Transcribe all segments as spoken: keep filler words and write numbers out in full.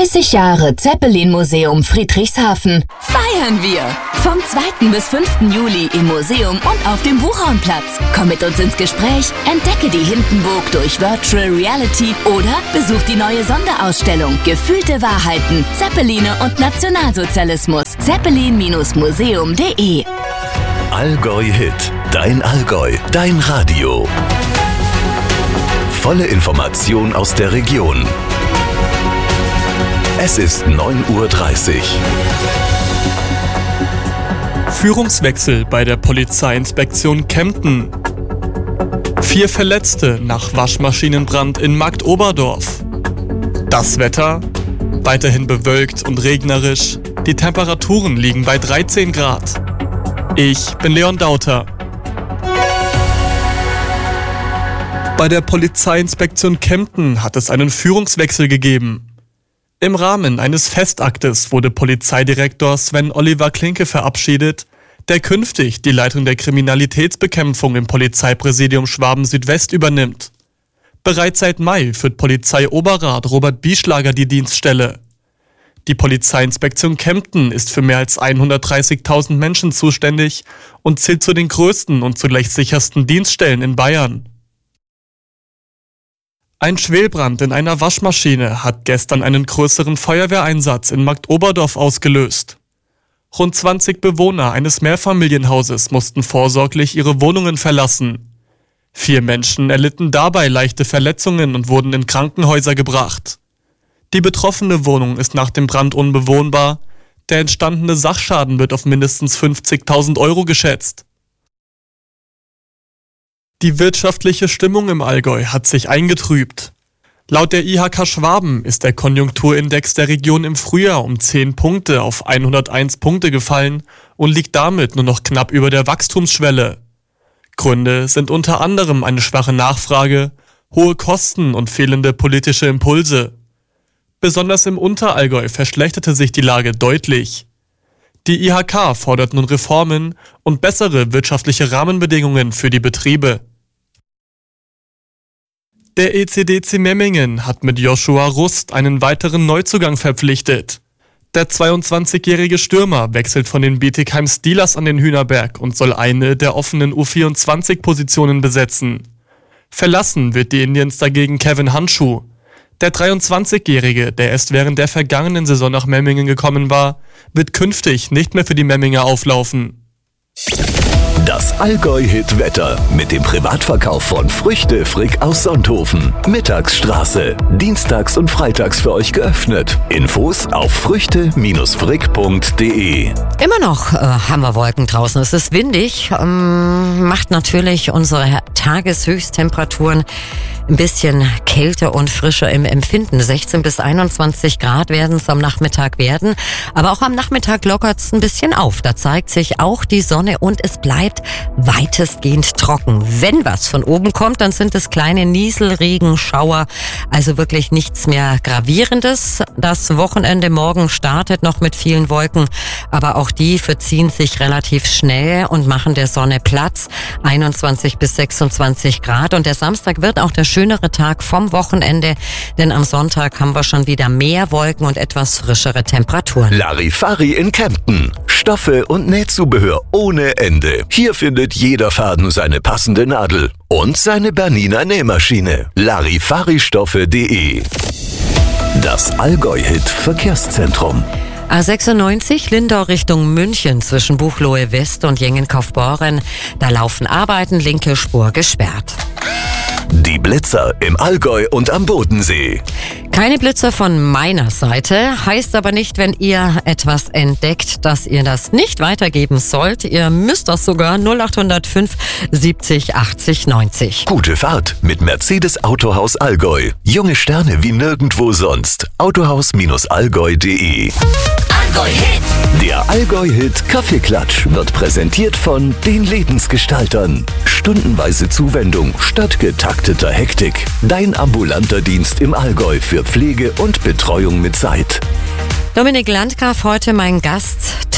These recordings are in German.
dreißig Jahre Zeppelin-Museum Friedrichshafen. Feiern wir! Vom zweiten bis fünften Juli im Museum und auf dem Buchhornplatz. Komm mit uns ins Gespräch, entdecke die Hindenburg durch Virtual Reality oder besuch die neue Sonderausstellung Gefühlte Wahrheiten, Zeppeline und Nationalsozialismus. Zeppelin Museum punkt de Allgäu Hit, dein Allgäu, dein Radio. Volle Information aus der Region. Es ist neun Uhr dreißig. Führungswechsel bei der Polizeiinspektion Kempten. Vier Verletzte nach Waschmaschinenbrand in Marktoberdorf. Das Wetter? Weiterhin bewölkt und regnerisch. Die Temperaturen liegen bei dreizehn Grad. Ich bin Leon Dauter. Bei der Polizeiinspektion Kempten hat es einen Führungswechsel gegeben. Im Rahmen eines Festaktes wurde Polizeidirektor Sven Oliver Klinke verabschiedet, der künftig die Leitung der Kriminalitätsbekämpfung im Polizeipräsidium Schwaben Südwest übernimmt. Bereits seit Mai führt Polizeioberrat Robert Bieschlager die Dienststelle. Die Polizeiinspektion Kempten ist für mehr als hundertdreißigtausend Menschen zuständig und zählt zu den größten und zugleich sichersten Dienststellen in Bayern. Ein Schwelbrand in einer Waschmaschine hat gestern einen größeren Feuerwehreinsatz in Marktoberdorf ausgelöst. Rund zwanzig Bewohner eines Mehrfamilienhauses mussten vorsorglich ihre Wohnungen verlassen. Vier Menschen erlitten dabei leichte Verletzungen und wurden in Krankenhäuser gebracht. Die betroffene Wohnung ist nach dem Brand unbewohnbar. Der entstandene Sachschaden wird auf mindestens fünfzigtausend Euro geschätzt. Die wirtschaftliche Stimmung im Allgäu hat sich eingetrübt. Laut der I H K Schwaben ist der Konjunkturindex der Region im Frühjahr um zehn Punkte auf hunderteins Punkte gefallen und liegt damit nur noch knapp über der Wachstumsschwelle. Gründe sind unter anderem eine schwache Nachfrage, hohe Kosten und fehlende politische Impulse. Besonders im Unterallgäu verschlechterte sich die Lage deutlich. Die I H K fordert nun Reformen und bessere wirtschaftliche Rahmenbedingungen für die Betriebe. Der E C D C Memmingen hat mit Joshua Rust einen weiteren Neuzugang verpflichtet. Der zweiundzwanzigjährige Stürmer wechselt von den Bietigheim Steelers an den Hühnerberg und soll eine der offenen U vierundzwanzig-Positionen besetzen. Verlassen wird die Indians dagegen Kevin Handschuh. Der dreiundzwanzigjährige, der erst während der vergangenen Saison nach Memmingen gekommen war, wird künftig nicht mehr für die Memminger auflaufen. Das Allgäu-Hit-Wetter mit dem Privatverkauf von Früchte Frick aus Sonthofen. Mittagsstraße. Dienstags und freitags für euch geöffnet. Infos auf früchte Frick punkt de. Immer noch äh, haben wir Wolken draußen. Es ist windig. Ähm, macht natürlich unsere Tageshöchsttemperaturen ein bisschen kälter und frischer im Empfinden. sechzehn bis einundzwanzig Grad werden es am Nachmittag werden. Aber auch am Nachmittag lockert es ein bisschen auf. Da zeigt sich auch die Sonne und es bleibt weitestgehend trocken. Wenn was von oben kommt, dann sind es kleine Nieselregenschauer. Also wirklich nichts mehr Gravierendes. Das Wochenende morgen startet noch mit vielen Wolken. Aber auch die verziehen sich relativ schnell und machen der Sonne Platz. einundzwanzig bis sechsundzwanzig Grad. Und der Samstag wird auch der schönere Tag vom Wochenende, denn am Sonntag haben wir schon wieder mehr Wolken und etwas frischere Temperaturen. Larifari in Kempten. Stoffe und Nähzubehör ohne Ende. Hier findet jeder Faden seine passende Nadel und seine Bernina Nähmaschine. Larifaristoffe punkt de. Das Allgäu-Hit Verkehrszentrum. A sechsundneunzig Lindau Richtung München zwischen Buchloe West und Jengenkaufbeuren. Da laufen Arbeiten, linke Spur gesperrt. Die Blitzer im Allgäu und am Bodensee. Keine Blitzer von meiner Seite, heißt aber nicht, wenn ihr etwas entdeckt, dass ihr das nicht weitergeben sollt. Ihr müsst das sogar null acht null fünf siebzig achtzig neunzig. Gute Fahrt mit Mercedes Autohaus Allgäu. Junge Sterne wie nirgendwo sonst. autohaus allgäu punkt de. Allgäu-Hit. Der Allgäu-Hit Kaffeeklatsch wird präsentiert von den Lebensgestaltern. Stundenweise Zuwendung statt getakteter Hektik. Dein ambulanter Dienst im Allgäu für Pflege und Betreuung mit Zeit. Dominik Landgraf heute mein Gast.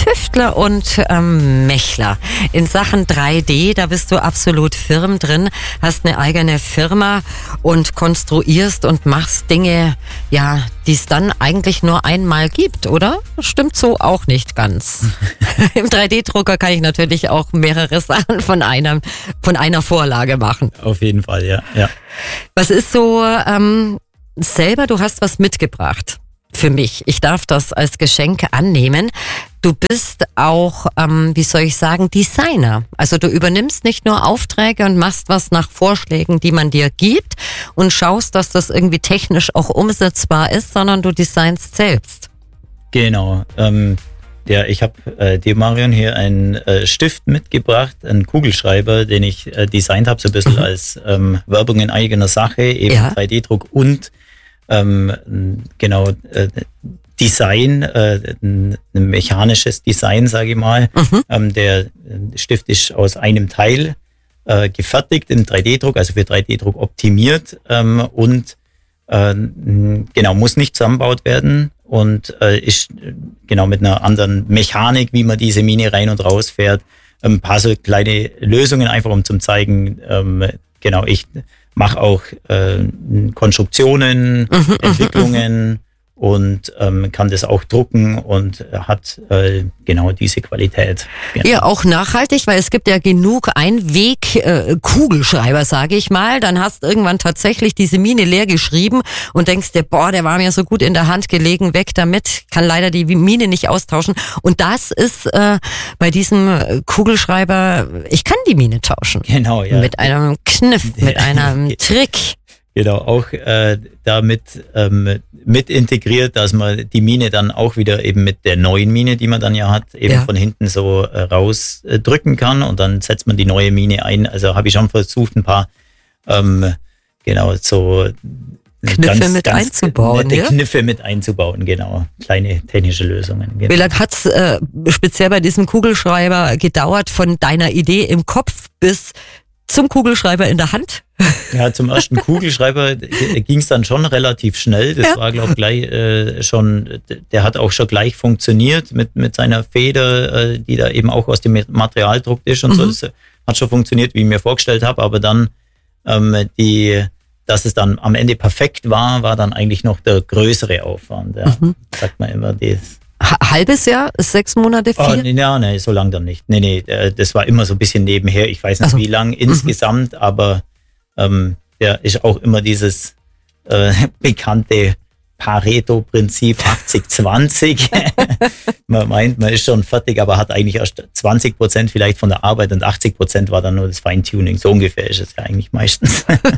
Tüftler und ähm, Mächler. In Sachen drei D, da bist du absolut firm drin, hast eine eigene Firma und konstruierst und machst Dinge, ja, die es dann eigentlich nur einmal gibt, oder? Stimmt so auch nicht ganz. Im drei D-Drucker kann ich natürlich auch mehrere Sachen von einer, von einer Vorlage machen. Auf jeden Fall, ja. ja. Was ist so ähm, selber, du hast was mitgebracht für mich. Ich darf das als Geschenk annehmen. Du bist auch, ähm, wie soll ich sagen, Designer. Also du übernimmst nicht nur Aufträge und machst was nach Vorschlägen, die man dir gibt und schaust, dass das irgendwie technisch auch umsetzbar ist, sondern du designst selbst. Genau. Ähm, ja, ich habe äh, dir, Marion, hier einen äh, Stift mitgebracht, einen Kugelschreiber, den ich äh, designt habe, so ein bisschen mhm. als ähm, Werbung in eigener Sache, eben ja. drei D-Druck und ähm, genau äh, Design, äh, ein mechanisches Design, sage ich mal. Mhm. Ähm, der Stift ist aus einem Teil äh, gefertigt im drei D-Druck, also für drei D-Druck optimiert ähm, und äh, genau, muss nicht zusammengebaut werden und äh, ist genau mit einer anderen Mechanik, wie man diese Mine rein und raus fährt. Ein paar so kleine Lösungen, einfach um zu zeigen, ähm, genau, ich mache auch äh, Konstruktionen, mhm, Entwicklungen und ähm, kann das auch drucken und hat äh, genau diese Qualität. Genau. Ja, auch nachhaltig, weil es gibt ja genug Einweg-Kugelschreiber, äh, sage ich mal. Dann hast du irgendwann tatsächlich diese Mine leer geschrieben und denkst dir, boah, der war mir so gut in der Hand gelegen, weg damit, kann leider die Mine nicht austauschen. Und das ist äh, bei diesem Kugelschreiber, ich kann die Mine tauschen. Genau, ja. Mit einem Kniff, mit einem Trick. Genau, auch äh, damit ähm, mit integriert, dass man die Mine dann auch wieder eben mit der neuen Mine, die man dann ja hat, eben ja. von hinten so äh, rausdrücken äh, kann und dann setzt man die neue Mine ein. Also habe ich schon versucht, ein paar ähm, genau so Kniffe ganz, mit ganz einzubauen. Nette ja? Kniffe mit einzubauen, genau. Kleine technische Lösungen. Genau. Wie lange hat es äh, speziell bei diesem Kugelschreiber gedauert, von deiner Idee im Kopf bis zum Kugelschreiber in der Hand? Ja, zum ersten Kugelschreiber ging es dann schon relativ schnell. Das ja. war, glaube ich, gleich äh, schon, der hat auch schon gleich funktioniert mit, mit seiner Feder, äh, die da eben auch aus dem Material druckt ist und mhm. so. Das hat schon funktioniert, wie ich mir vorgestellt habe, aber dann, ähm, die, dass es dann am Ende perfekt war, war dann eigentlich noch der größere Aufwand. Ja. Mhm. Sagt man immer, das. Halbes Jahr? Sechs Monate? Vier? Oh, nee, nee, so lang dann nicht. Nee, nee, das war immer so ein bisschen nebenher. Ich weiß nicht, also. wie lang insgesamt, mhm. aber ähm, ja, ist auch immer dieses äh, bekannte Pareto-Prinzip achtzig zwanzig. Man meint, man ist schon fertig, aber hat eigentlich erst zwanzig Prozent vielleicht von der Arbeit und achtzig Prozent war dann nur das Feintuning. So ungefähr ist es ja eigentlich meistens.